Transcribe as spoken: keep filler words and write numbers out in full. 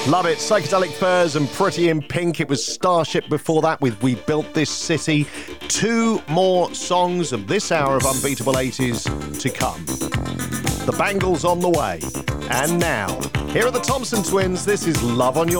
Love it. Psychedelic Furs and Pretty in Pink. It was Starship before that with We Built This City. Two more songs of this hour of Unbeatable eighties to come. The Bangles on the way. And now, here are the Thompson Twins. This is Love on Your